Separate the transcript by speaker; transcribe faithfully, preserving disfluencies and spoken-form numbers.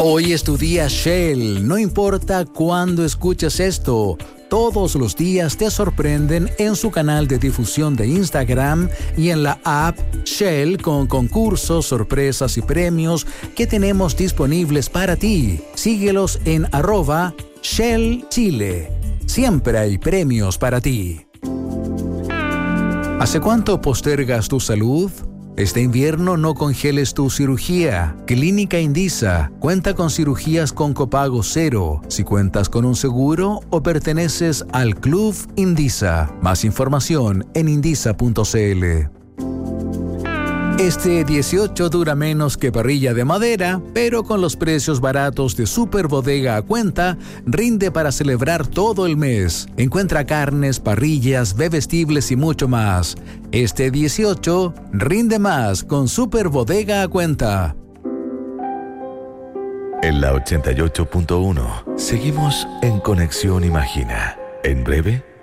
Speaker 1: Hoy es tu día Shell, no importa cuándo escuches esto. Todos los días te sorprenden en su canal de difusión de Instagram y en la app Shell con concursos, sorpresas y premios que tenemos disponibles para ti. Síguelos en arroba Shell Chile. Siempre hay premios para ti. ¿Hace cuánto postergas tu salud? Este invierno no congeles tu cirugía. Clínica Indisa cuenta con cirugías con copago cero. Si cuentas con un seguro o perteneces al Club Indisa. Más información en indisa punto c l. Este dieciocho dura menos que parrilla de madera, pero con los precios baratos de Super Bodega a cuenta, rinde para celebrar todo el mes. Encuentra carnes, parrillas, bebestibles y mucho más. Este dieciocho rinde más con Super Bodega a cuenta.
Speaker 2: En la ochenta y ocho punto uno seguimos en Conexión Imagina. En breve